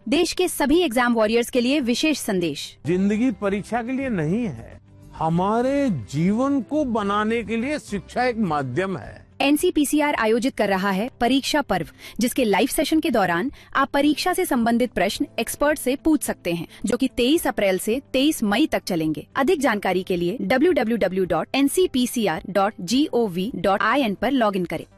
देश के सभी एग्जाम वॉरियर्स के लिए विशेष संदेश। जिंदगी परीक्षा के लिए नहीं है, हमारे जीवन को बनाने के लिए शिक्षा एक माध्यम है। NCPCR आयोजित कर रहा है परीक्षा पर्व, जिसके लाइव सेशन के दौरान आप परीक्षा से संबंधित प्रश्न एक्सपर्ट से पूछ सकते हैं, जो कि 23 अप्रैल से 23 मई तक चलेंगे। अधिक जानकारी के लिए www.ncpcr.gov.in पर लॉगिन करें।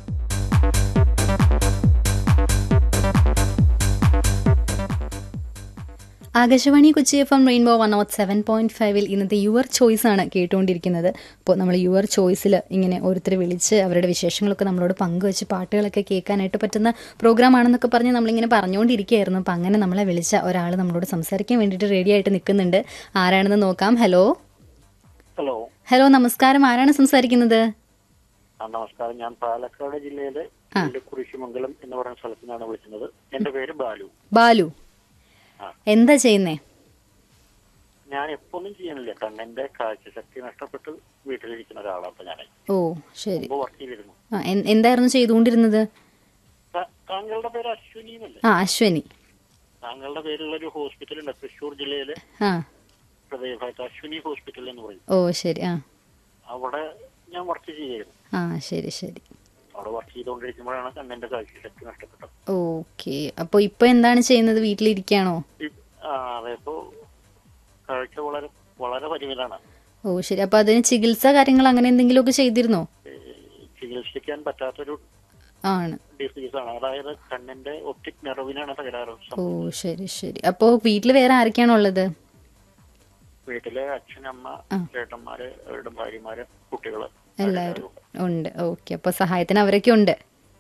ആകാശവാണി കൊച്ചി FM റെയിൻബോ 107.5 ഇന്നത്തെ യുവർ ചോയ്സ് ആണ് കേട്ടുകൊണ്ടിരിക്കുന്നത്. അപ്പോൾ നമ്മൾ യുവർ ചോയ്സിൽ ഇങ്ങനെ ഓരോരുത്തർ വിളിച്ച് അവരുടെ വിശേഷങ്ങളൊക്കെ നമ്മളോട് പങ്കുവെച്ച് പാട്ടുകളൊക്കെ കേൾക്കാനായിട്ട് പറ്റുന്ന പ്രോഗ്രാം ആണെന്നൊക്കെ പറഞ്ഞ് നമ്മളിങ്ങനെ പറഞ്ഞുകൊണ്ടിരിക്കുകയായിരുന്നു. അപ്പം അങ്ങനെ നമ്മളെ വിളിച്ച ഒരാൾ നമ്മളോട് സംസാരിക്കാൻ വേണ്ടിയിട്ട് റെഡി ആയിട്ട് നിൽക്കുന്നുണ്ട്. ആരാണെന്ന് നോക്കാം. ഹലോ ഹലോ നമസ്കാരം, ആരാണ് സംസാരിക്കുന്നത്? നമസ്കാരം, ഞാൻ പാലക്കാട് ജില്ലയിലെ കുരിശുമംഗലം എന്ന് പറയുന്ന സ്ഥലത്ത് നിന്നാണ് വിളിക്കുന്നത്. എന്റെ പേര് ബാലു. എന്താ ചെയ്യുന്നേ? ഞാൻ എപ്പൊന്നും ചെയ്യാനില്ല, കണ്ണിന്റെ കാഴ്ചശക്തി നഷ്ടപ്പെട്ട് വീട്ടിലിരിക്കുന്ന ഒരാളാണ് ഞാൻ. ഓ ശരി. വർക്ക് ചെയ്തിരുന്നു. എന്തായിരുന്നു ചെയ്തുകൊണ്ടിരുന്നത്? താങ്കളുടെ പേര് അശ്വിനി എന്നല്ലേ? അശ്വിനി. താങ്കളുടെ പേരുള്ള ഒരു ഹോസ്പിറ്റലുണ്ട് തൃശ്ശൂർ ജില്ലയിലെ ഹൃദയഭാഗത്ത്, അശ്വിനി ഹോസ്പിറ്റൽ എന്ന് പറയും. ഓ ശരി. അവിടെ ഞാൻ വർക്ക് ചെയ്യായിരുന്നു. ശരി ശരി. അവിടെ വർക്ക് ചെയ്തുകൊണ്ടിരിക്കുമ്പോഴാണ് കണ്ണിന്റെ കാഴ്ചശക്തി നഷ്ടപ്പെട്ടത്. ഓക്കെ. അപ്പൊ ഇപ്പൊ എന്താണ് ചെയ്യുന്നത്? വീട്ടിലിരിക്കുകയാണോ? അതെ, ഇപ്പോ കാഴ്ച വളരെ വളരെ പരിമിതമാണ്. ഓ ശരി. അപ്പൊ അതിന് ചികിത്സ കാര്യങ്ങൾ അങ്ങനെ എന്തെങ്കിലും ഒക്കെ ചെയ്തിരുന്നോ? ചികിത്സിക്കാൻ പറ്റാത്തൊരു ഡിസീസാണ്, അതായത് കണ്ണിന്റെ ഒപ്റ്റിക് നെർവിനാണ് തകരാറ്. ഓ ശരി ശരി. അപ്പൊ വീട്ടില് വേറെ ആരൊക്കെയാണുള്ളത്? വീട്ടിലെ അച്ഛനമ്മ, ചേട്ടന്മാര്, അവരുടെ ഭാര്യമാര്, കുട്ടികള് എല്ലാവരും ഉണ്ട്. ഓക്കെ. അപ്പൊ സഹായത്തിന് അവരൊക്കെ ഉണ്ട്.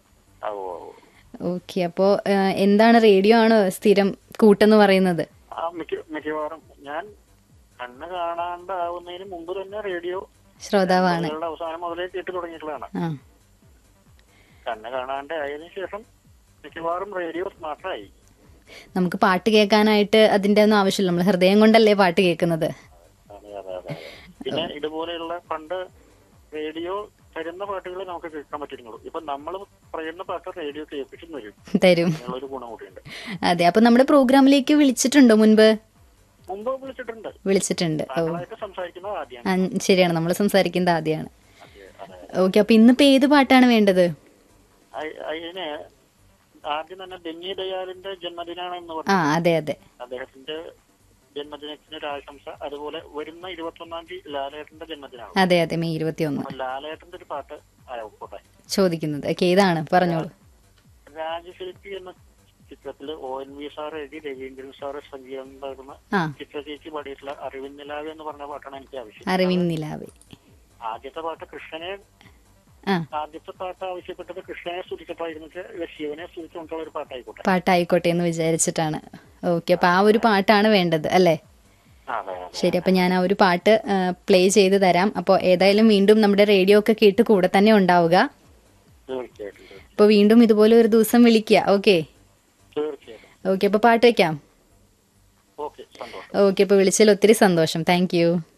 ഓക്കെ. അപ്പോ എന്താണ്, റേഡിയോ ആണ് സ്ഥിരം കൂട്ടെന്ന് പറയുന്നത്? മിക്കവാറും ഞാൻ കണ്ണ് കാണാണ്ടാവുന്നതിന് മുമ്പ് തന്നെ റേഡിയോ ശ്രോതാവാണ്. അവസാനം മുതലേ കേട്ട് തുടങ്ങിയിട്ടുള്ളതാണ്. കണ്ണ് കാണാണ്ട് ആയതിനു ശേഷം മിക്കവാറും റേഡിയോ സ്മാർട്ടായി. നമുക്ക് പാട്ട് കേൾക്കാനായിട്ട് അതിന്റെ ഒന്നും ആവശ്യമില്ല, നമ്മൾ ഹൃദയം കൊണ്ടല്ലേ പാട്ട് കേൾക്കുന്നത്. പിന്നെ ഇതുപോലെയുള്ള പണ്ട് റേഡിയോ തരുന്ന പാട്ടുകൾ നമുക്ക് കേൾക്കാൻ പറ്റുന്നുള്ളൂ. ഇപ്പൊ നമ്മൾ പറയുന്ന പാട്ട് റേഡിയോ കേൾപ്പിച്ചു തരും. ഒരു ഗുണം കൂടിയുണ്ട്. അതെ. അപ്പൊ നമ്മുടെ പ്രോഗ്രാമിലേക്ക് വിളിച്ചിട്ടുണ്ടോ മുൻപ്? വിളിച്ചിട്ടുണ്ട്. സംസാരിക്കുന്നത് ആദ്യമാണ്. ശരിയാണ്, നമ്മൾ സംസാരിക്കുന്നത് ആദ്യമാണ്. ഓക്കെ. അപ്പൊ ഇന്നിപ്പോ ഏത് പാട്ടാണ് വേണ്ടത്? അതിന് ആദ്യം തന്നെ ബെന്നി ദയാലിന്റെ ജന്മദിനാണെന്ന് പറഞ്ഞു. അതെ അതെ. അദ്ദേഹത്തിന്റെ ജന്മദിനത്തിന് ഒരു ആശംസ. അതുപോലെ വരുന്ന 21-ാം തീയതി ലാലേട്ടന്റെ ജന്മദിനമാണ്. അതെ അതെ, മെയ് 21. ലാലേട്ടന്റെ ഒരു പാട്ട് ആയിക്കോട്ടെ ചോദിക്കുന്നത്. ഏതാണ് പറഞ്ഞോളൂ. രാജശില്പി എന്ന ചിത്രത്തില് ONV സാർ എഴുതി രവീന്ദ്രൻ സാറ് സംഗീതം പകർന്ന ചിത്രചേച്ചി പാടിയിട്ടുള്ള അറിവിൻ നിലാവ് എന്ന് പറഞ്ഞ പാട്ടാണ് എനിക്ക് ആവശ്യം. അറിവിൻ നിലാവ്. ആദ്യത്തെ പാട്ട് ആവശ്യപ്പെട്ടത് കൃഷ്ണനെ സ്തുതിച്ചിട്ടായിരുന്നു. ശിവനെ സ്തുതിച്ചുകൊണ്ടുള്ള ഒരു പാട്ടായിക്കോട്ടെ എന്ന് വിചാരിച്ചിട്ടാണ്. ഓക്കെ. അപ്പൊ ആ ഒരു പാട്ടാണ് വേണ്ടത് അല്ലേ? ശരി. അപ്പൊ ഞാൻ ആ ഒരു പാട്ട് പ്ലേ ചെയ്ത് തരാം. അപ്പൊ ഏതായാലും വീണ്ടും നമ്മുടെ റേഡിയോ ഒക്കെ കേട്ട് കൂടെ തന്നെ ഉണ്ടാവുക. അപ്പൊ വീണ്ടും ഇതുപോലെ ഒരു ദിവസം വിളിക്കുക. Okay okay. അപ്പൊ പാട്ട് വെക്കാം. ഓക്കെ. അപ്പൊ വിളിച്ചതിൽ ഒത്തിരി സന്തോഷം. Thank you.